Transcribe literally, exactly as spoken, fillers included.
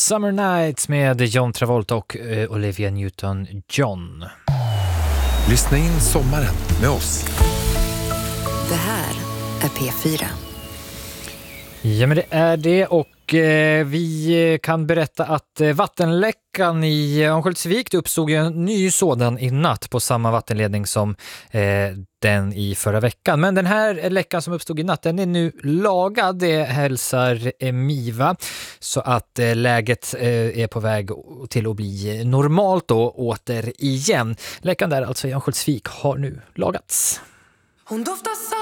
Summer Nights med John Travolta och eh, Olivia Newton-John. Lyssna in sommaren med oss. Det här är P fyra. Ja, men det är det, och eh, vi kan berätta att eh, vattenläckan i Örnsköldsvik uppstod en ny sådan i natt på samma vattenledning som eh, den i förra veckan. Men den här läckan som uppstod i natt, den är nu lagad, det hälsar eh, Miva, så att eh, läget eh, är på väg till att bli normalt då återigen. Läckan där alltså i Örnsköldsvik har nu lagats. Hon doftar